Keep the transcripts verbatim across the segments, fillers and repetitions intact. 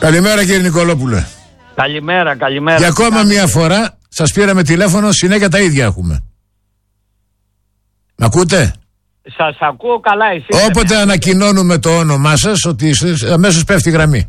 Καλημέρα κύριε Νικολόπουλε. Καλημέρα, καλημέρα. Για ακόμα μια φορά σας πήραμε τηλέφωνο, συνέχεια τα ίδια έχουμε. Μ' ακούτε? Σας ακούω καλά, εσείς. Όποτε με... ανακοινώνουμε το όνομά σας, ότι αμέσως πέφτει η γραμμή.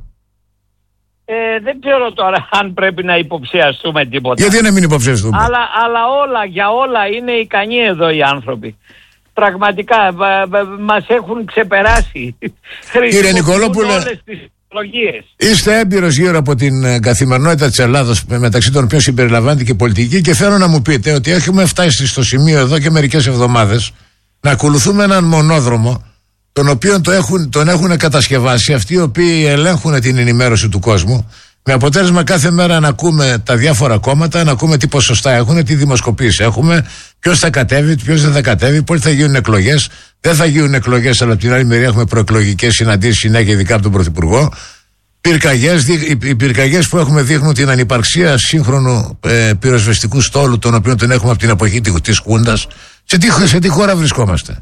Ε, δεν ξέρω τώρα αν πρέπει να υποψιαστούμε τίποτα. Γιατί να μην υποψιαστούμε? Αλλά, αλλά όλα, για όλα είναι ικανοί εδώ οι άνθρωποι. Πραγματικά μας έχουν ξεπεράσει. Κύριε Νικολόπουλε, όλες τις τεχνολογίες. Είστε έμπειρος γύρω από την καθημερινότητα της Ελλάδος, μεταξύ των οποίων συμπεριλαμβάνεται και πολιτική, και θέλω να μου πείτε ότι έχουμε φτάσει στο σημείο εδώ και μερικές εβδομάδες να ακολουθούμε έναν μονόδρομο τον οποίο το έχουν, τον έχουν κατασκευάσει αυτοί οι οποίοι ελέγχουν την ενημέρωση του κόσμου, με αποτέλεσμα κάθε μέρα να ακούμε τα διάφορα κόμματα, να ακούμε τι ποσοστά έχουν, τι δημοσκοπήσεις έχουμε, ποιος θα κατέβει, ποιος δεν θα κατέβει, πότε θα γίνουν εκλογές. Δεν θα γίνουν εκλογές, αλλά από την άλλη μεριά έχουμε προεκλογικές συναντήσεις συνέχεια, ειδικά από τον Πρωθυπουργό. Πυρκαγιές, οι πυρκαγιές που έχουμε δείχνουν την ανυπαρξία σύγχρονου ε, πυροσβεστικού στόλου, τον οποίο τον έχουμε από την εποχή της Χούντας. Σε τι, σε τι χώρα βρισκόμαστε?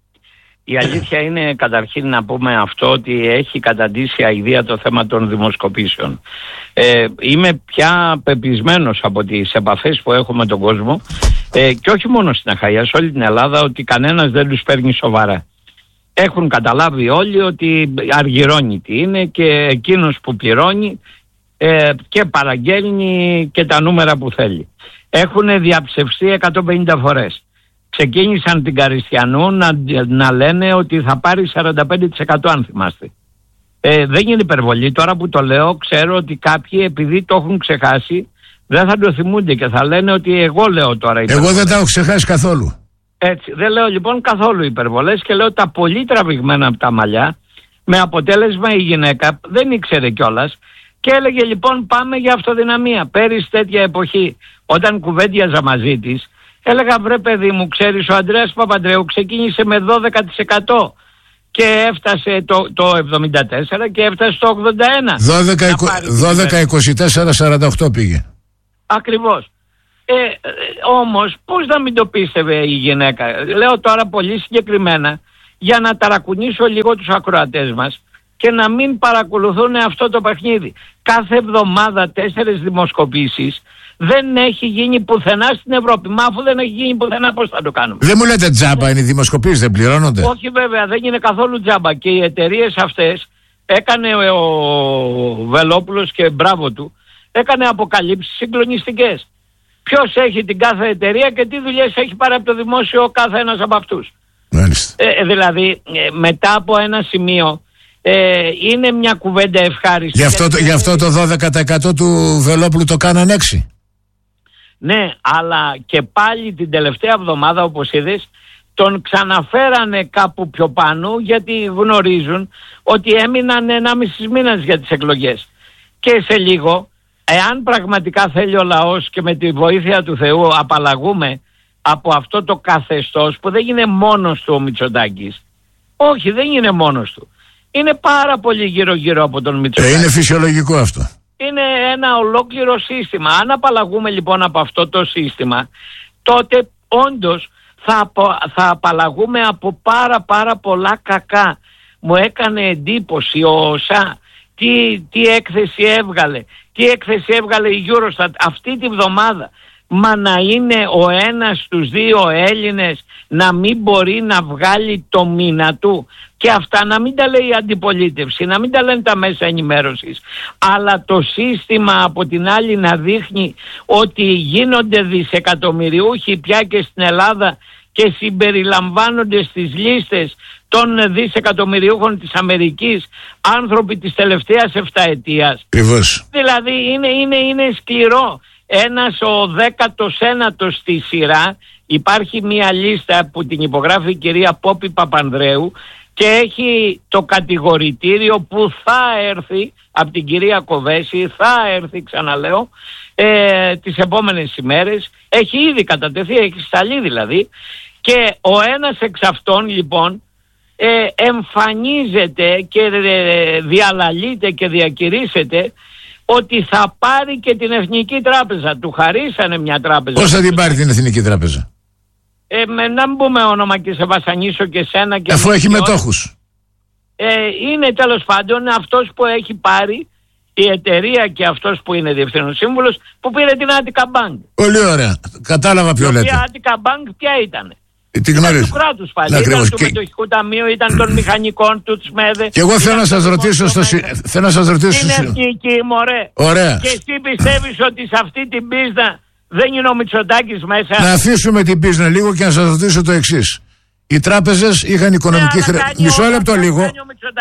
Η αλήθεια είναι καταρχήν να πούμε αυτό, ότι έχει καταντήσει αηδία το θέμα των δημοσκοπήσεων. Ε, είμαι πια πεπισμένος από τις επαφές που έχω με τον κόσμο, ε, και όχι μόνο στην Αχαΐα, σε όλη την Ελλάδα, ότι κανένας δεν τους παίρνει σοβαρά. Έχουν καταλάβει όλοι ότι αργυρώνει τι είναι, και εκείνος που πληρώνει ε, και παραγγέλνει και τα νούμερα που θέλει. Έχουν διαψευστεί εκατόν πενήντα φορές. Ξεκίνησαν την Καριστιανού να, να λένε ότι θα πάρει σαράντα πέντε τοις εκατό, αν θυμάστε. Ε, δεν είναι υπερβολή. Τώρα που το λέω, ξέρω ότι κάποιοι, επειδή το έχουν ξεχάσει, δεν θα το θυμούνται και θα λένε ότι εγώ λέω τώρα υπερβολές. Εγώ δεν τα έχω ξεχάσει καθόλου. Έτσι. Δεν λέω λοιπόν καθόλου υπερβολές και λέω τα πολύ τραβηγμένα από τα μαλλιά, με αποτέλεσμα η γυναίκα δεν ήξερε κιόλας και έλεγε λοιπόν πάμε για αυτοδυναμία. Πέρυσι τέτοια εποχή, όταν κουβέντιαζα μαζί της, έλεγα βρε παιδί μου, ξέρεις, ο Ανδρέας Παπαντρέου ξεκίνησε με δώδεκα τοις εκατό και έφτασε το, το εβδομήντα τέσσερα και έφτασε το ογδόντα ένα. δώδεκα είκοσι τέσσερα σαράντα οκτώ πήγε. Ακριβώς. Ε, όμως πώς να μην το πίστευε η γυναίκα? Λέω τώρα πολύ συγκεκριμένα για να ταρακουνήσω λίγο τους ακροατές μας και να μην παρακολουθούν αυτό το παιχνίδι. Κάθε εβδομάδα τέσσερις δημοσκοπήσεις δεν έχει γίνει πουθενά στην Ευρώπη. Μα αφού δεν έχει γίνει πουθενά, πώς θα το κάνουμε? Δεν μου λέτε τζάμπα είναι οι δημοσκοπήσεις, δεν πληρώνονται? Όχι βέβαια, δεν είναι καθόλου τζάμπα. Και οι εταιρείες αυτές, έκανε ο Βελόπουλος και μπράβο του, έκανε αποκαλύψεις συγκλονιστικές. Ποιος έχει την κάθε εταιρεία και τι δουλειές έχει πάρει από το δημόσιο ο κάθε ένας από αυτούς. Ε, δηλαδή ε, μετά από ένα σημείο ε, είναι μια κουβέντα ευχάριστη. Γι' αυτό, γιατί... γι' αυτό το δώδεκα τοις εκατό του Βελόπουλου το κάναν έξι. Ναι, αλλά και πάλι την τελευταία εβδομάδα, όπως είδες, τον ξαναφέρανε κάπου πιο πάνω, γιατί γνωρίζουν ότι έμειναν ενάμιση μήνας για τις εκλογές. Και σε λίγο, εάν πραγματικά θέλει ο λαός και με τη βοήθεια του Θεού απαλλαγούμε από αυτό το καθεστώς που δεν είναι μόνος του ο Μητσοτάκης. Όχι, δεν είναι μόνος του. Είναι πάρα πολύ γύρω γύρω από τον Μητσοτάκη. Ε, είναι φυσιολογικό αυτό. Είναι ένα ολόκληρο σύστημα. Αν απαλλαγούμε λοιπόν από αυτό το σύστημα, τότε όντως θα, απο, θα απαλλαγούμε από πάρα πάρα πολλά κακά. Μου έκανε εντύπωση ο ΩΣΑ τι, τι έκθεση έβγαλε. Τι έκθεση έβγαλε η Eurostat αυτή τη βδομάδα. Μα να είναι ο ένας στους δύο Έλληνες να μην μπορεί να βγάλει το μήνα του. Και αυτά να μην τα λέει η αντιπολίτευση, να μην τα λένε τα μέσα ενημέρωσης. Αλλά το σύστημα από την άλλη να δείχνει ότι γίνονται δισεκατομμυριούχοι πια και στην Ελλάδα και συμπεριλαμβάνονται στις λίστες των δισεκατομμυριούχων της Αμερικής άνθρωποι της τελευταίας εφταετίας. Ακριβώς. Δηλαδή είναι, είναι, είναι σκληρό. Ένας ο δέκατος ένατος στη σειρά, υπάρχει μια λίστα που την υπογράφει η κυρία Πόπη Παπανδρέου και έχει το κατηγορητήριο που θα έρθει από την κυρία Κοβέση, θα έρθει ξαναλέω ε, τις επόμενες ημέρες, έχει ήδη κατατεθεί, έχει σταλεί δηλαδή, και ο ένας εξ αυτών λοιπόν ε, εμφανίζεται και ε, διαλαλείται και διακηρύσσεται ότι θα πάρει και την Εθνική Τράπεζα. Του χαρίσανε μια τράπεζα. Πώς θα την πάρει την Εθνική Τράπεζα? Ε, με, να μην πούμε όνομα και σε βασανίσω και σένα και... Αφού έχει μετόχους. Ε, είναι τέλος πάντων αυτός που έχει πάρει η εταιρεία και αυτός που είναι διευθύνων σύμβουλος που πήρε την Attica Bank. Πολύ ωραία. Κατάλαβα ποιο λέτε. Η Attica Bank ποια ήταν? Την γνωρίζω. Του κράτους πάλι. Ήταν του και... μετοχικού ταμείου, ήταν των μηχανικών του ΤΣΜΕΔΕ. Και εγώ θέλω να σας ρωτήσω στο... θέλω να σας ρωτήσω... Είναι εθνική, μωρέ. Ωραία. Και εσύ πιστεύεις ότι σε αυτή την πίσνα δεν είναι ο Μητσοτάκης μέσα? Να αφήσουμε την πίσνα λίγο και να σας ρωτήσω το εξής. Οι τράπεζες είχαν οικονομική ναι, χρέωση. Μισό λεπτό λίγο.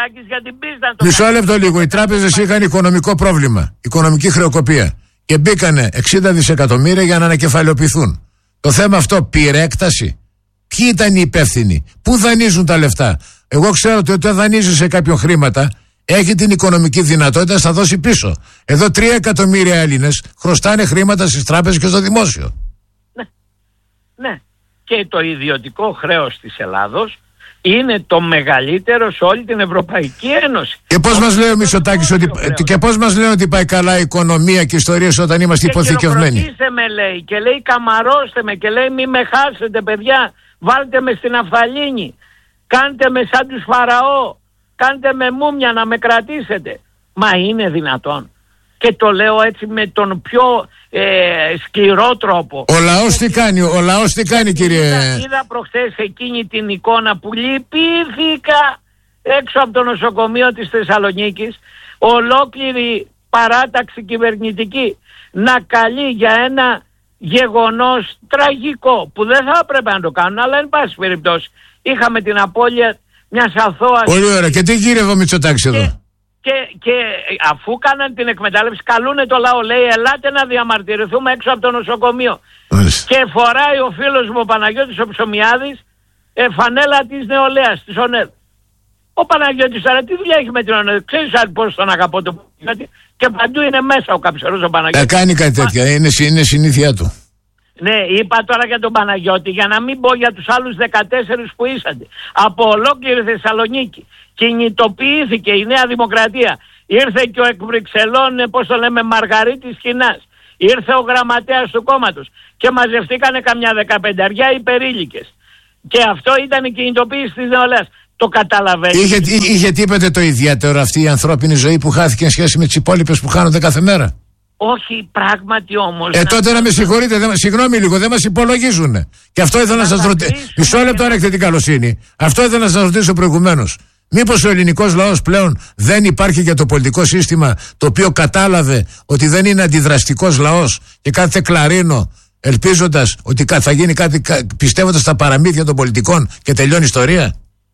Μισό λεπτό λίγο. Οι τράπεζες είχαν οικονομικό πρόβλημα. Οικονομική χρεοκοπία. Και μπήκανε εξήντα δισεκατομμύρια για να ανακεφαλαιοποιηθούν. Το θέμα αυτό πήρε έκταση. Ποιοι ήταν οι υπεύθυνοι? Πού δανείζουν τα λεφτά? Εγώ ξέρω ότι όταν δανείζει σε κάποιον χρήματα, έχει την οικονομική δυνατότητα να τα δώσει πίσω. Εδώ τρία εκατομμύρια Έλληνες χρωστάνε χρήματα στις τράπεζες και στο δημόσιο. Ναι. Ναι. Και το ιδιωτικό χρέος της Ελλάδος είναι το μεγαλύτερο σε όλη την Ευρωπαϊκή Ένωση. Και πώς μας λέει ο Μητσοτάκης ότι, και πώς μας λένε ότι πάει καλά η οικονομία και οι ιστορίες όταν είμαστε και υποθηκευμένοι? Και με λέει και λέει καμαρώστε με και λέει μη με χάσετε παιδιά, βάλτε με στην Αφθαλήνη, κάντε με σαν τους Φαραώ, κάντε με μούμια να με κρατήσετε. Μα είναι δυνατόν? Και το λέω έτσι με τον πιο ε, σκληρό τρόπο. Ο λαός τι κάνει, ο λαός τι κάνει κύριε? Είδα, είδα προχθές εκείνη την εικόνα που λυπήθηκα έξω από το νοσοκομείο της Θεσσαλονίκης, ολόκληρη παράταξη κυβερνητική να καλεί για ένα γεγονός τραγικό που δεν θα έπρεπε να το κάνουν, αλλά εν πάση περιπτώσει είχαμε την απώλεια μιας αθώας. Πολύ ωραία. Και τι γύρευε ο Μητσοτάκης εδώ? Και, και αφού κάναν την εκμετάλλευση, καλούνε το λαό, λέει ελάτε να διαμαρτυρηθούμε έξω από το νοσοκομείο. Μάλιστα. Και φοράει ο φίλος μου ο Παναγιώτης ο Ψωμιάδης ε, φανέλα της νεολαίας, της ΟΝΕΔ. Ο Παναγιώτης τώρα τι δουλειά έχει με την ΟΝΕΔ? Ξέρεις πώς τον αγαπώ τον Παναγιώτη? Και παντού είναι μέσα ο Καψερός ο Παναγιώτης. Θα κάνει κάτι τέτοια, είναι, είναι συνήθεια του. Ναι, είπα τώρα για τον Παναγιώτη για να μην πω για τους άλλους δεκατέσσερις που ήσανται. Από ολόκληρη Θεσσαλονίκη κινητοποιήθηκε η Νέα Δημοκρατία. Ήρθε και ο εκ Βρυξελών, πώς το λέμε, Μαργαρίτης Κινάς. Ήρθε ο γραμματέας του κόμματος και μαζευτήκανε καμιά δεκαπενταριά υπερήλικες. Και αυτό ήταν η κινητοποίηση της νεολαίας. Το καταλαβαίνετε? Είχε, είχε τίποτε το ιδιαίτερο αυτή η ανθρώπινη ζωή που χάθηκε εν σχέση με τις υπόλοιπες που χάνονται κάθε μέρα? Όχι, πράγματι όμως. Ε, τότε να με συγχωρείτε, δεν, συγγνώμη λίγο, δεν μας υπολογίζουν. Και αυτό ήθελα να, να σας ρωτήσω. Μισό λεπτό αν έχετε την καλοσύνη. Αυτό ήθελα να σας ρωτήσω προηγουμένως. Μήπως ο ελληνικός λαός πλέον δεν υπάρχει για το πολιτικό σύστημα, το οποίο κατάλαβε ότι δεν είναι αντιδραστικός λαός και κάθε κλαρίνο ελπίζοντας ότι θα γίνει κάτι, πιστεύοντας στα παραμύθια των πολιτικών και τελειώνει η ιστορία?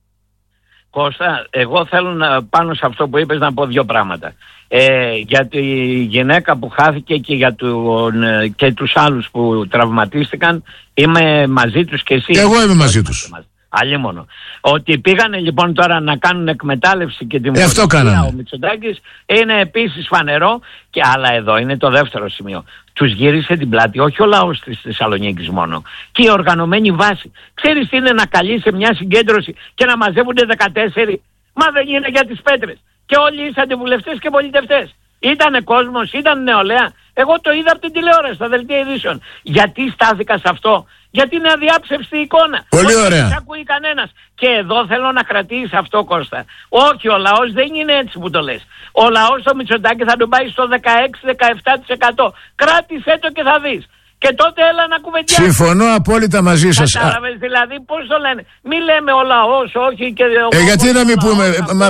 Κώστα, εγώ θέλω να, πάνω σε αυτό που είπες να πω δύο πράγματα. Ε, για τη γυναίκα που χάθηκε και για τον, και τους άλλους που τραυματίστηκαν, είμαι μαζί τους και εσύ. Και εγώ είμαι μαζί τους. Αλλήμονο. Ότι πήγανε λοιπόν τώρα να κάνουν εκμετάλλευση και την ε, αυτό ο Μητσοτάκης είναι επίσης φανερό. Και άλλα εδώ είναι το δεύτερο σημείο. Τους γύρισε την πλάτη όχι ο λαός της Θεσσαλονίκης μόνο, και η οργανωμένη βάση. Ξέρεις τι είναι να καλεί σε μια συγκέντρωση και να μαζεύονται δεκατέσσερις? Μα δεν είναι για τις πέτρες. Και όλοι ήσατε βουλευτές και πολιτευτές. Ήτανε κόσμος, ήταν νεολαία. Εγώ το είδα από την τηλεόραση, στα δελτία ειδήσεων. Γιατί στάθηκα σε αυτό? Γιατί είναι αδιάψευστη εικόνα. Πολύ ωραία. Δεν ακούει κανένας. Και εδώ θέλω να κρατήσεις αυτό, Κώστα. Όχι, ο λαός δεν είναι έτσι που το λες. Ο λαός το Μητσοτάκη θα τον πάει στο δεκαέξι με δεκαεπτά τοις εκατό. Κράτησέ το και θα δεις. Και τότε έλα να κουβεντιάσουμε. Συμφωνώ απόλυτα μαζί σας. Κατάλαβες δηλαδή πώς το λένε? Μη λέμε ο λαός, όχι και... Ε, γιατί να μην πούμε...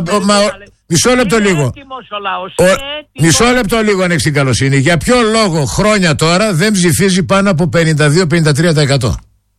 Μισό λεπτό λίγο. Ο... Μισό λεπτό λίγο αν έχεις την καλοσύνη. Για ποιο λόγο χρόνια τώρα δεν ψηφίζει πάνω από πενήντα δύο με πενήντα τρία τοις εκατό?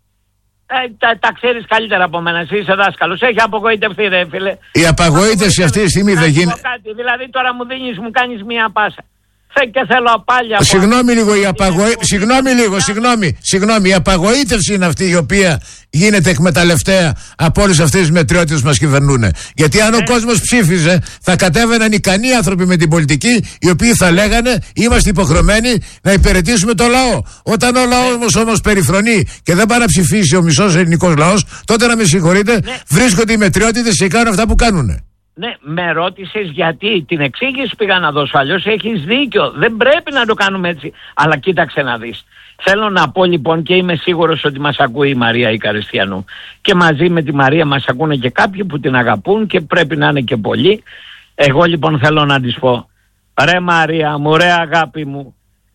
Ε, τα, τα ξέρεις καλύτερα από μένα. Εσύ είσαι δάσκαλος. Έχει απογοητευτεί, ρε φίλε. Η απαγοήτευση αυτή τη στιγμή δεν γίνεται. Δηλαδή τώρα μου δίνεις, μου κάνεις μία πάσα. Και θέλω πάλι από... Συγγνώμη λίγο, η απαγοή... συγγνώμη λίγο, συγγνώμη, συγγνώμη, η απαγοήτευση είναι αυτή η οποία γίνεται εκμεταλλευτέα από όλες αυτές τις μετριότητες που μας κυβερνούν. Γιατί αν ο κόσμος ψήφιζε, θα κατέβαιναν ικανοί άνθρωποι με την πολιτική, οι οποίοι θα λέγανε είμαστε υποχρεωμένοι να υπηρετήσουμε το λαό. Όταν ο λαός όμως περιφρονεί και δεν πάει να ψηφίσει ο μισός ελληνικός λαός, τότε να με συγχωρείτε, βρίσκονται οι μετριότητες και κάνουν αυτά που κάνουν. Ναι, με ρώτησες γιατί, την εξήγηση πήγα να δώσω, αλλιώς έχεις δίκιο, δεν πρέπει να το κάνουμε έτσι. Αλλά κοίταξε να δεις. Θέλω να πω λοιπόν, και είμαι σίγουρος ότι μας ακούει η Μαρία η Καριστιανού, και μαζί με τη Μαρία μας ακούνε και κάποιοι που την αγαπούν και πρέπει να είναι και πολλοί. Εγώ λοιπόν θέλω να της πω, Ρε Μαρία μου, ρε αγάπη μου,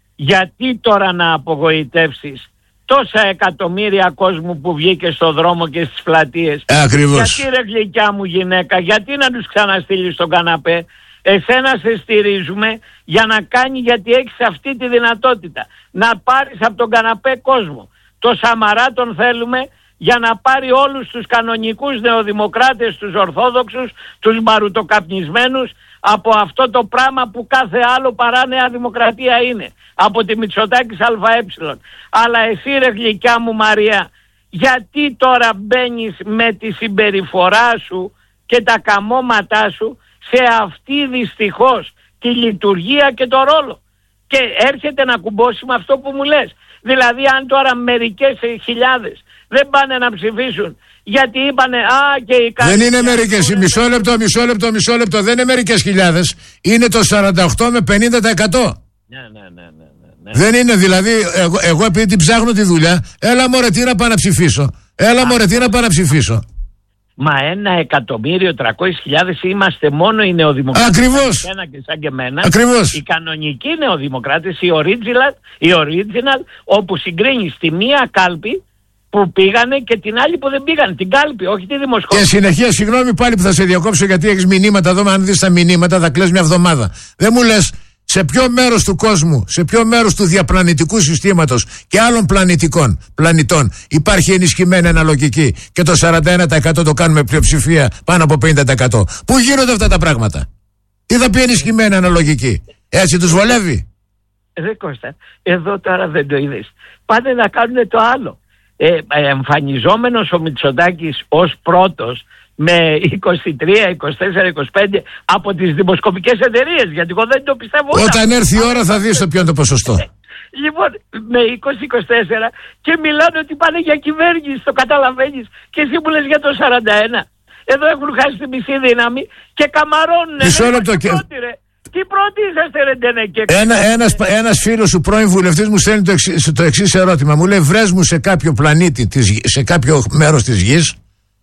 γιατί τώρα να απογοητεύσεις τόσα εκατομμύρια κόσμου που βγήκε στο δρόμο και στις πλατείες? Ακριβώς. Γιατί ρε γλυκιά μου γυναίκα, γιατί να τους ξαναστείλεις στον καναπέ? Εσένα σε στηρίζουμε για να κάνει, γιατί έχεις αυτή τη δυνατότητα να πάρεις από τον καναπέ κόσμο. Το Σαμαρά τον θέλουμε για να πάρει όλους τους κανονικούς νεοδημοκράτες, τους ορθόδοξους, τους μαρουτοκαπνισμένους από αυτό το πράγμα που κάθε άλλο παρά Νέα Δημοκρατία είναι, από τη Μητσοτάκης ΑΕ. Αλλά εσύ ρε γλυκιά μου Μαρία, γιατί τώρα μπαίνεις με τη συμπεριφορά σου και τα καμώματά σου σε αυτή δυστυχώς τη λειτουργία και το ρόλο, και έρχεται να κουμπώσει με αυτό που μου λες. Δηλαδή αν τώρα μερικές χιλιάδες δεν πάνε να ψηφίσουν γιατί είπανε α και οι δεν είναι μερικές, μισό λεπτό, μισό λεπτό, μισό λεπτό, δεν είναι μερικές χιλιάδες, είναι το σαράντα οκτώ με πενήντα τοις εκατό. Ναι, ναι, ναι, ναι, ναι. Δεν είναι δηλαδή, εγώ, εγώ επειδή την ψάχνω τη δουλειά, έλα μωρέ τι να πάω να ψηφίσω, έλα μωρέ τι να πάω να ψηφίσω. Μα ένα εκατομμύριο τριακόσιες χιλιάδες είμαστε μόνο οι νεοδημοκράτες. Ακριβώς. Σαν και σαν και εμένα. Ακριβώς. Οι κανονικοί νεοδημοκράτες, οι original, οι original, όπου συγκρίνεις τη μία κάλπη που πήγανε και την άλλη που δεν πήγανε. Την κάλπη, όχι τη δημοσκόπηση. Και συνεχεία, συγγνώμη πάλι που θα σε διακόψω, γιατί έχεις μηνύματα εδώ. Αν δεις τα μηνύματα, θα κλαις μια εβδομάδα. Δεν μου λες σε ποιο μέρος του κόσμου, σε ποιο μέρος του διαπλανητικού συστήματος και άλλων πλανητικών πλανητών υπάρχει ενισχυμένη αναλογική και το σαράντα ένα τοις εκατό το κάνουμε πλειοψηφία πάνω από πενήντα τοις εκατό. Πού γίνονται αυτά τα πράγματα? Τι θα πει ενισχυμένη αναλογική? Έτσι τους βολεύει? Ρε Κώστα, εδώ τώρα δεν το είδες. Πάνε να κάνουν το άλλο. Ε, εμφανιζόμενος ο Μητσοτάκης ως πρώτος με είκοσι τρία, είκοσι τέσσερα, είκοσι πέντε από τις δημοσκοπικές εταιρείες, γιατί εγώ δεν το πιστεύω. Όταν έρθει η ώρα θα δεις το ποιο είναι το ποσοστό. Λοιπόν, με είκοσι είκοσι τέσσερα και μιλάνε ότι πάνε για κυβέρνηση, το καταλαβαίνεις, και εσύ μου λες για το σαράντα ένα. Εδώ έχουν χάσει τη μισή δύναμη και καμαρώνουν. Μισό λεπτό και... Τι πρώτοι είσαστε ρε Ντενεκέ? Ένα, ένας, ένας φίλος σου πρώην βουλευτής μου στέλνει το εξής, το εξής ερώτημα. Μου λέει βρες μου σε κάποιο πλανήτη, της, σε κάποιο μέρος της γης,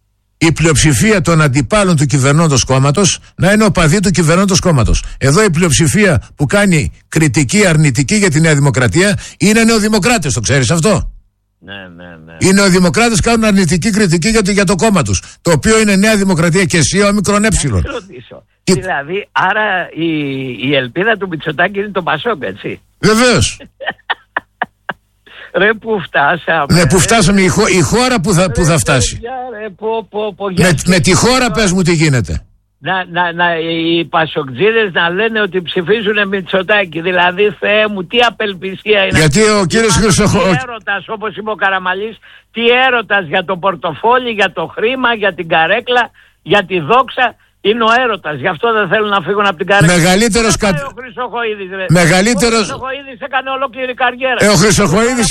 η πλειοψηφία των αντιπάλων του κυβερνώντος κόμματος να είναι οπαδοί του κυβερνώντος κόμματος. Εδώ η πλειοψηφία που κάνει κριτική, αρνητική για τη Νέα Δημοκρατία είναι νεοδημοκράτες, το ξέρεις αυτό? Ναι, ναι, ναι. Οι νεοδημοκράτες κάνουν αρνητική κριτική για το, για το κόμμα τους, το οποίο είναι Νέα Δημοκρατία και εσύ ο μικρόν έψιλον. Και... Δηλαδή, άρα η, η ελπίδα του Μητσοτάκη είναι το Πασόκ, έτσι? Βεβαίως. Ρε που φτάσαμε. Ναι, που φτάσαμε, η, χω, η χώρα που θα, ρε, που θα φτάσει. Παιδιά, ρε, πω, πω, πω, με, με τη χώρα πες μου τι γίνεται. Να, να, να, οι Πασοκτζίδες να λένε ότι ψηφίζουν Μητσοτάκη. Δηλαδή, Θεέ μου, τι απελπισία είναι. Γιατί ο κύριος Χρυσοχο... Τι έρωτας, όπως είπε ο Καραμαλής, τι έρωτας για το πορτοφόλι, για το χρήμα, για την καρέκλα, για τη δόξα. Είναι ο έρωτας, γι' αυτό δεν θέλουν να φύγουν από την καρέκλα. Μεγαλύτερος κα... κα... Ο Χρυσοχοΐδης, ρε. Μεγαλύτερος... Ο Χρυσοχοΐδης έκανε ολόκληρη καριέρα. Ε, ο Χρυσοχοΐδης...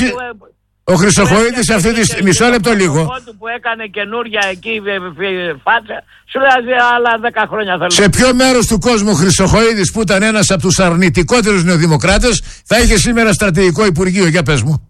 Ο Χρυσοχοΐδης αυτή τη... Μισό λεπτό λίγο. Που έκανε καινούρια εκεί φάτσα, σου λέει άλλα δέκα χρόνια θέλω. Σε ποιο μέρος του κόσμου ο Χρυσοχοΐδης, που ήταν ένας από τους αρνητικότερους νεοδημοκράτες, θα είχε σήμερα στρατηγικό υπουργείο? Για πες μου.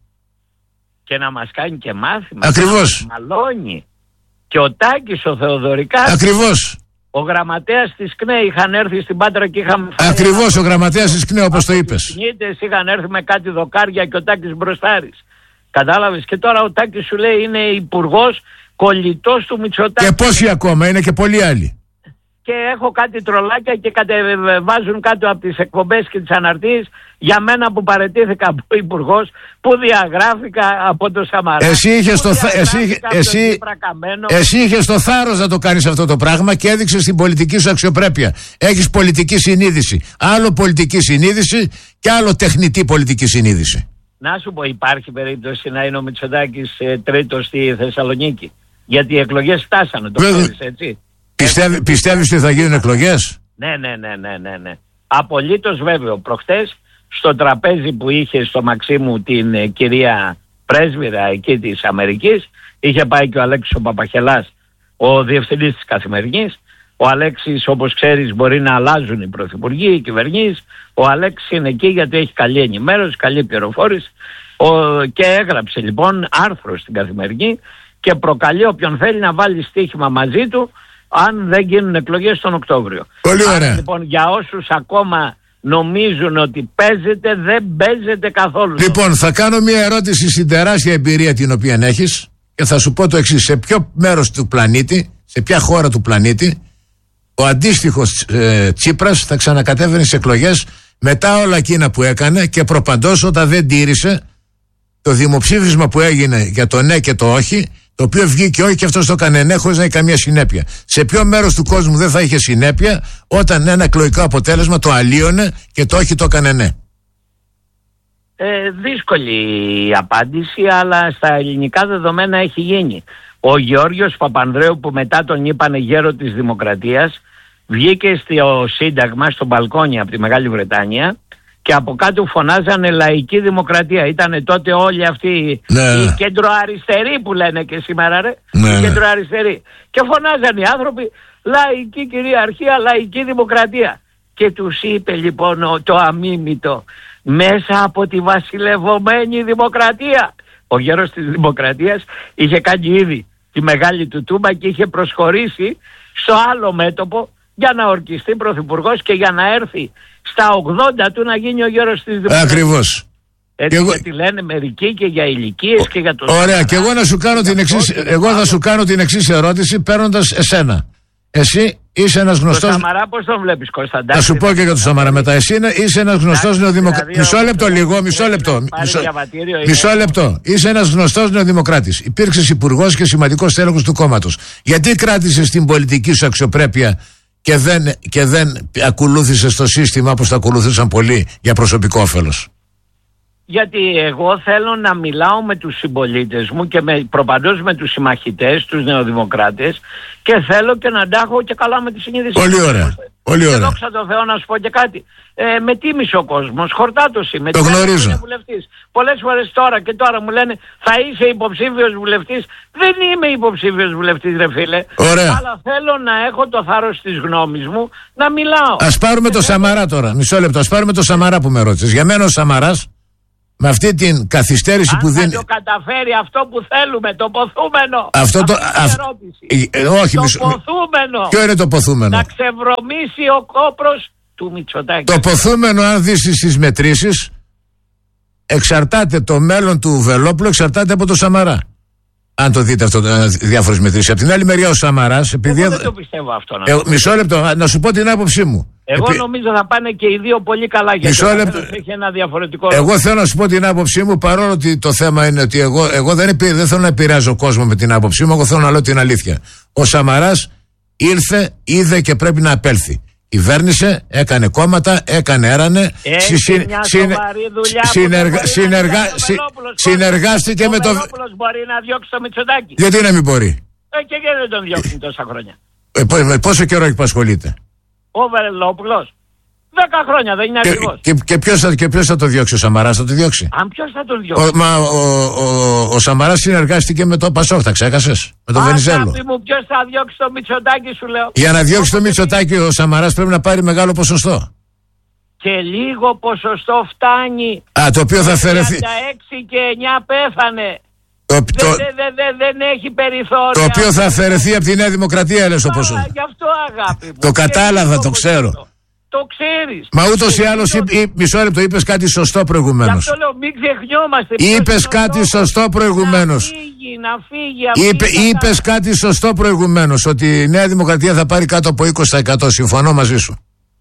Και να μας κάνει και μάθημα. Ακριβώς. Μαλώνει. Και ο Τάκης ο Θεοδωρικάς. Ακριβώς. Ο γραμματέας της ΚΝΕ είχαν έρθει στην Πάτρα και είχαμε... Ακριβώς, ο γραμματέας της ΚΝΕ, όπως το είπες. Οι είχαν έρθει με κάτι δοκάρια και ο Τάκης μπροστάρης. Κατάλαβες? Και τώρα ο Τάκης σου λέει είναι υπουργός κολλητός του Μητσοτάκη. Και πόσοι ακόμα, είναι και πολλοί άλλοι. Και έχω κάτι τρολάκια και κατεβάζουν κάτω από τις εκπομπές και τις αναρτήσεις για μένα που παραιτήθηκα από υπουργός, που διαγράφηκα από το Σαμαρά. Εσύ είχες το, θα... εσύ... εσύ... εσύ είχες το θάρρος να το κάνεις αυτό το πράγμα και έδειξες την πολιτική σου αξιοπρέπεια. Έχεις πολιτική συνείδηση. Άλλο πολιτική συνείδηση και άλλο τεχνητή πολιτική συνείδηση. Να σου πω, υπάρχει περίπτωση να είναι ο Μητσοτάκης ε, τρίτος στη Θεσσαλονίκη? Γιατί οι εκλογές φτάσανε, το ξέρεις, έτσι. Πιστεύει, πιστεύεις ότι θα γίνουν εκλογές? Ναι, ναι, ναι, ναι, ναι, ναι. Απολύτως βέβαιο. Προχτές στο τραπέζι που είχε στο Μαξίμου την ε, κυρία πρέσβυρα εκεί της Αμερικής, είχε πάει και ο Αλέξης ο Παπαχελάς, ο διευθυντής της Καθημερινής. Ο Αλέξης, όπως ξέρεις, μπορεί να αλλάζουν οι πρωθυπουργοί, οι κυβερνήσεις. Ο Αλέξης είναι εκεί γιατί έχει καλή ενημέρωση, καλή πληροφόρηση. Ο... Και έγραψε λοιπόν άρθρο στην Καθημερινή και προκαλεί όποιον θέλει να βάλει στοίχημα μαζί του αν δεν γίνουν εκλογές τον Οκτώβριο. Πολύ ωραία. Άρα, λοιπόν, για όσους ακόμα νομίζουν ότι παίζεται, δεν παίζεται καθόλου. Λοιπόν, θα κάνω μια ερώτηση στην τεράστια εμπειρία την οποία έχεις και θα σου πω το εξής. Σε ποιο μέρος του πλανήτη, σε ποια χώρα του πλανήτη, ο αντίστοιχος ε, Τσίπρας θα ξανακατέβαινε στις εκλογές μετά όλα εκείνα που έκανε και προπαντός όταν δεν τήρησε το δημοψήφισμα που έγινε για το ναι και το όχι, το οποίο βγήκε όχι και αυτός το έκανε ναι χωρίς να έχει καμία συνέπεια. Σε ποιο μέρος του κόσμου δεν θα είχε συνέπεια όταν ένα εκλογικό αποτέλεσμα το αλλίωνε και το όχι το έκανε ναι? Ε, δύσκολη η απάντηση, αλλά στα ελληνικά δεδομένα έχει γίνει. Ο Γεώργιος Παπανδρέου, που μετά τον είπανε γέρο της Δημοκρατίας, βγήκε στο Σύνταγμα, στο μπαλκόνι από τη Μεγάλη Βρετάνια και από κάτω φωνάζανε λαϊκή δημοκρατία. Ήτανε τότε όλοι αυτοί ναι. οι κεντροαριστεροί που λένε και σήμερα, ρε, ναι, οι κεντροαριστεροί. Και φωνάζανε οι άνθρωποι λαϊκή κυριαρχία, λαϊκή δημοκρατία. Και τους είπε λοιπόν το αμίμητο, μέσα από τη βασιλευωμένη δημοκρατία. Ο γέρος της Δημοκρατίας είχε κάνει ήδη τη μεγάλη του τούμπα και είχε προσχωρήσει στο άλλο μέτωπο για να ορκιστεί πρωθυπουργός και για να έρθει στα ογδόντα του να γίνει ο γέρος της Δημοκρατίας. Ακριβώς. Έτσι εγώ... γιατί λένε μερικοί και για ηλικίες και για το... Ωραία, και εγώ, να σου κάνω την εξής, εγώ θα σου κάνω την εξής ερώτηση παίρνοντας εσένα. Εσύ είσαι ένας γνωστός... Το Σαμαρά πώς τον βλέπεις, Κωνσταντάκη? Θα σου πω και για το Σαμαρά μετά. Εσύ είσαι ένας γνωστός νεοδημοκράτης. Μισό λεπτό λίγο, μισό λεπτό. Μισό, μισό λεπτό. Είσαι ένας γνωστός νεοδημοκράτης. Υπήρξες υπουργός και σημαντικός τέλεχος του κόμματος. Γιατί κράτησες την πολιτική σου αξιοπρέπεια και δεν, και δεν ακολούθησες το σύστημα όπως το ακολούθησαν πολλοί για προσωπικό όφελος? Γιατί εγώ θέλω να μιλάω με τους συμπολίτες μου και με, προπαντός με τους συμμαχητές, τους νεοδημοκράτες, και θέλω και να τάχω και καλά με τη συνείδηση. Πολύ ωραία. Πολύ ωραία. Και δόξα τω Θεώ να σου πω και κάτι. Ε, με τίμησε ο κόσμος, χορτάτος είμαι. Το γνωρίζω. Πολλές φορές τώρα και τώρα μου λένε θα είσαι υποψήφιος βουλευτής. Δεν είμαι υποψήφιος βουλευτής, ρε φίλε. Ωραία. Αλλά θέλω να έχω το θάρρος της γνώμης μου να μιλάω. Ας πάρουμε το Σαμαρά τώρα. Μισό λεπτό. Ας πάρουμε το Σαμαρά που με ρώτησες. Για μένα ο Σαμαράς, με αυτή την καθυστέρηση αν που δίνει. Αν το καταφέρει αυτό που θέλουμε, το ποθούμενο. Αυτό το. Αυ... Ε, ε, όχι, το μισο... ποθούμενο. Ποιο είναι το ποθούμενο? Να ξεβρωμίσει ο κόπρος του Μητσοτάκη. Το ποθούμενο, αν δεις στις μετρήσεις, εξαρτάται το μέλλον του Βελόπουλου, εξαρτάται από το Σαμαρά. Αν το δείτε αυτό, διάφορες μετρήσεις. Από την άλλη μεριά ο Σαμαράς, επειδή. Εγώ δεν το πιστεύω αυτό. Να ε, μισό λεπτό, να σου πω την άποψή μου. Εγώ Επί... νομίζω θα πάνε και οι δύο πολύ καλά, γιατί μισό λεπτό. Έχει ένα διαφορετικό. Εγώ ρόλο. Θέλω να σου πω την άποψή μου, παρόλο ότι το θέμα είναι ότι εγώ, εγώ δεν, επί... δεν θέλω να επηρεάζω κόσμο με την άποψή μου, εγώ θέλω να λέω την αλήθεια. Ο Σαμαράς ήρθε, είδε και πρέπει να απέλθει. Κυβέρνησε, έκανε κόμματα, έκανε έρανε. Έχει συ... μια συ... δουλειά συνεργα... συνεργα... συ... συνεργάστηκε με το. Ο Βελόπουλος μπορεί να διώξει το Μητσοτάκη. Γιατί να μην μπορεί? Ε, και γιατί δεν τον διώξει τόσα χρόνια? Ε, πόσο καιρό έχει που ασχολείται ο Βελόπουλος? Δέκα χρόνια, δεν είναι ακριβώς. Και, και, και, ποιος θα, και ποιος θα το διώξει? Ο Σαμαράς θα το διώξει? Αν ποιος θα τον διώξει? Ο, μα, ο, ο, ο Σαμαράς συνεργάστηκε με το Πασόκ, τα ξέχασες? Με τον Βενιζέλο. Αγάπη μου, ποιος θα διώξει το Μητσοτάκη, σου λέω? Για να διώξει το Μητσοτάκη ο Σαμαράς πρέπει να πάρει μεγάλο ποσοστό. Και λίγο ποσοστό φτάνει. Α, το οποίο θα αφαιρεθεί. τριάντα έξι και εννιά πέθανε. Το, δεν, το, δε, δε, δε, δεν έχει περιθώρια. Το οποίο θα αφαιρεθεί από τη Νέα Δημοκρατία, λες το ποσοστό. Γι' αυτό, αγάπη μου. Το κατάλαβα, το ξέρω. Το ξέρεις. Μα ούτως ή άλλως, μισό λεπτό, είπες κάτι σωστό προηγουμένως. Γι' αυτό λέω, μην ξεχνιόμαστε. Είπες κάτι σωστό προηγουμένως. Να φύγει, να φύγει. Είπε, είπες κάτι σωστό προηγουμένως, ότι η Νέα Δημοκρατία θα πάρει κάτω από είκοσι τοις εκατό. Συμφωνώ μαζί σου.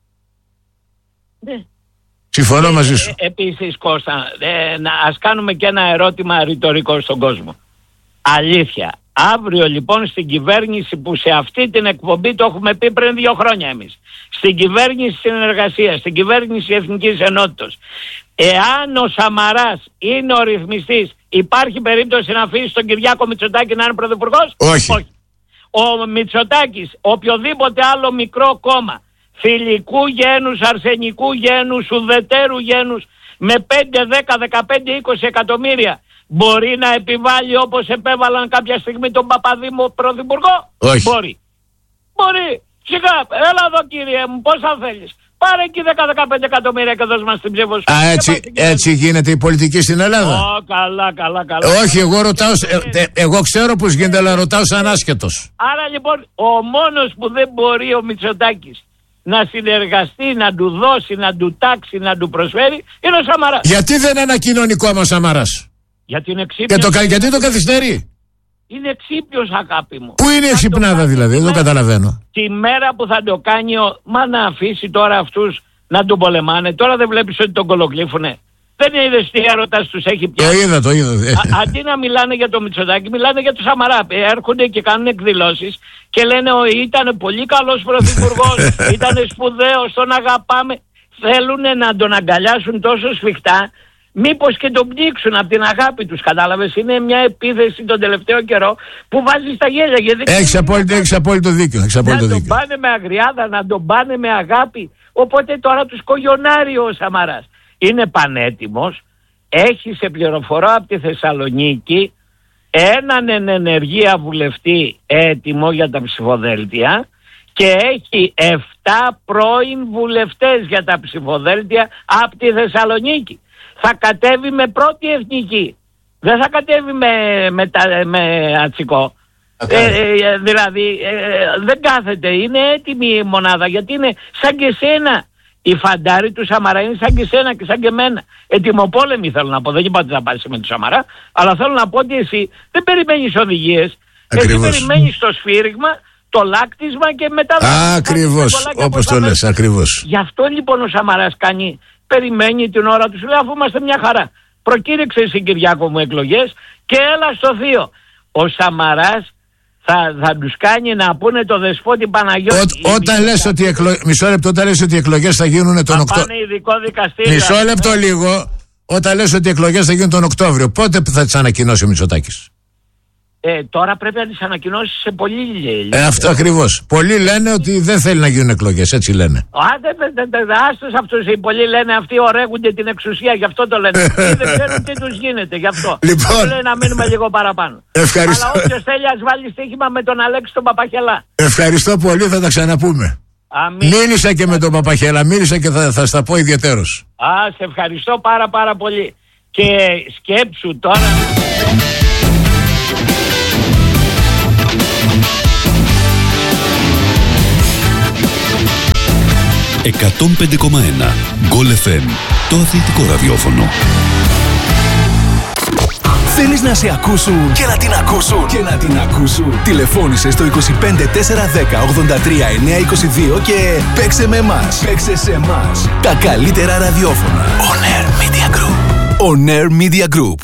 Ναι. Συμφωνώ μαζί σου. Ε, επίσης, Κώστα, ε, να, ας κάνουμε και ένα ερώτημα ρητορικό στον κόσμο. Αλήθεια. Αύριο λοιπόν στην κυβέρνηση, που σε αυτή την εκπομπή το έχουμε πει πριν δύο χρόνια εμείς, στην κυβέρνηση συνεργασίας, στην κυβέρνηση Εθνικής Ενότητας, εάν ο Σαμαράς είναι ο ρυθμιστής, υπάρχει περίπτωση να αφήσει τον Κυριάκο Μητσοτάκη να είναι πρωθυπουργός? Όχι. Όχι. Ο Μητσοτάκης, οποιοδήποτε άλλο μικρό κόμμα, θηλυκού γένους, αρσενικού γένους, ουδετέρου γένους, με πέντε, δέκα, δεκαπέντε, είκοσι εκατομμύρια, μπορεί να επιβάλλει όπως επέβαλαν κάποια στιγμή τον Παπαδήμο πρωθυπουργό? Όχι. Μπορεί. Μπορεί. Σιγά, έλα εδώ κύριε μου, πόσα θέλεις? Πάρε εκεί δέκα με δεκαπέντε εκατομμύρια και δώσ' μας την ψήφο σου. Α, έτσι, έτσι γίνεται η πολιτική στην Ελλάδα? Ω, καλά, καλά, καλά. Όχι, εγώ ρωτάω, ε, ε, εγώ ξέρω πως γίνεται, αλλά ρωτάω σαν άσχετος. Άρα λοιπόν, ο μόνος που δεν μπορεί ο Μητσοτάκης να συνεργαστεί, να του δώσει, να του τάξει, να του προσφέρει, είναι ο Σαμαράς. Γιατί δεν είναι ένα κοινωνικό μας Σαμαράς? Γιατί είναι ξύπνιος. Και το, γιατί το καθυστερεί? Είναι ξύπνιος, αγάπη μου. Πού είναι η ξυπνάδα δηλαδή? Δεν το καταλαβαίνω. Τη μέρα που θα το κάνει, ο... μα να αφήσει τώρα αυτούς να τον πολεμάνε. Τώρα δεν βλέπεις ότι τον κολοκλήφουνε? Δεν είδες τι έρωτας τους έχει πιάσει? Το είδα, το είδα. Α, αντί να μιλάνε για το Μητσοτάκη, μιλάνε για το Σαμαρά. Έρχονται και κάνουν εκδηλώσεις και λένε ότι ήταν πολύ καλός πρωθυπουργός, ήταν σπουδαίος, τον αγαπάμε. Θέλουν να τον αγκαλιάσουν τόσο σφιχτά, μήπως και τον πνίξουν από την αγάπη τους, κατάλαβες? Είναι μια επίθεση τον τελευταίο καιρό που βάζει στα γέλια. Έχεις απόλυτο, έχεις απόλυτο δίκιο. Έχεις απόλυτο να δίκιο. τον πάνε με αγριάδα, να τον πάνε με αγάπη. Οπότε τώρα τους κογιονάρει ο Σαμαράς. Είναι πανέτοιμος, έχει, σε πληροφορώ από τη Θεσσαλονίκη, έναν εν ενεργεία βουλευτή έτοιμο για τα ψηφοδέλτια και έχει εφτά πρώην βουλευτές για τα ψηφοδέλτια από τη Θεσσαλονίκη. Θα κατέβει με πρώτη εθνική, δεν θα κατέβει με, με, τα, με ατσικό. Ε, ε, δηλαδή ε, δεν κάθεται, είναι έτοιμη η μονάδα, γιατί είναι σαν και σένα. Οι φαντάροι του Σαμαρά είναι σαν και σένα και σαν και εμένα. Ετοιμοπόλεμοι, θέλω να πω. Δεν είπα ότι θα πάρει με του Σαμαρά, αλλά θέλω να πω ότι εσύ δεν περιμένεις οδηγίες. Εσύ περιμένεις το σφύριγμα, το λάκτισμα και μετά... Ακριβώς, όπως το λες, ακριβώς. Γι' αυτό λοιπόν ο Σαμαράς κάνει, περιμένει την ώρα του, σου λέει, αφού είμαστε μια χαρά. Προκήρυξε εσύ, Κυριάκο μου, εκλογές και έλα στο θείο. Ο Σαμαράς θα, θα τους κάνει να πούνε το δεσπότη Παναγιώτη. Ό, όταν λες ότι εκλο... Μισό λεπτό, όταν λες ότι οι εκλογές θα γίνουν τον Οκτώβριο. Θα πάνε ειδικό δικαστήριο. Μισό λεπτό λίγο. Όταν λες ότι οι εκλογές θα γίνουν τον Οκτώβριο, πότε θα τις ανακοινώσει ο Μητσοτάκης? Ε, τώρα πρέπει να τις ανακοινώσει σε πολύ λίγη. Ε, αυτό ακριβώς. Πολλοί λένε ότι δεν θέλει να γίνουν εκλογές, έτσι λένε. Α, δεν δε, δε, δε, άστος αυτούς. Οι πολλοί λένε αυτοί ορέγονται την εξουσία, γι' αυτό το λένε. Δεν ξέρουν τι τους γίνεται, γι' αυτό. Λοιπόν, λένε να μείνουμε λίγο παραπάνω. Ευχαριστώ. Αλλά όποιος θέλει ας βάλει στοίχημα με τον Αλέξη τον Παπαχελά. Ευχαριστώ πολύ, θα τα ξαναπούμε. Αμήν. Μίλησα και με τον Παπαχέλα, μίλησα και θα, θα στα πω ιδιαιτέρως. Α, σε ευχαριστώ πάρα πάρα πολύ. Και σκέψου τώρα... εκατόν πέντε κόμμα ένα Γκολ εφ εμ, το αθλητικό ραδιόφωνο. Θέλεις να σε ακούσουν και να την ακούσουν και να την ακούσουν? Τηλεφώνησε στο είκοσι πέντε τετρακόσια δέκα ογδόντα τρία εννιακόσια είκοσι δύο και παίξε με εμάς. Παίξε σε εμάς. Τα καλύτερα ραδιόφωνα. On Air Media Group. On Air Media Group.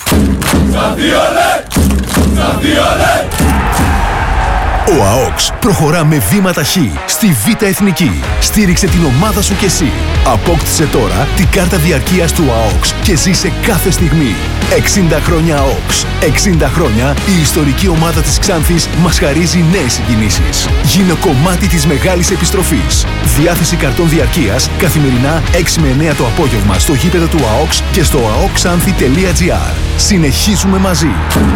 Ο ΑΟΚΣ προχωρά με βήμα ταχύ στη Β' Εθνική. Στήριξε την ομάδα σου κι εσύ. Απόκτησε τώρα την κάρτα διαρκείας του ΑΟΚΣ και ζήσε κάθε στιγμή. εξήντα χρόνια ΑΟΚΣ. εξήντα χρόνια η ιστορική ομάδα της Ξάνθης μας χαρίζει νέες συγκινήσεις. Γίνε κομμάτι της μεγάλης επιστροφής. Διάθεση καρτών διαρκείας καθημερινά έξι με εννέα το απόγευμα στο γήπεδο του ΑΟΚΣ και στο αοκξάνθη τελεία τζι άρ. Συνεχίζουμε μαζί.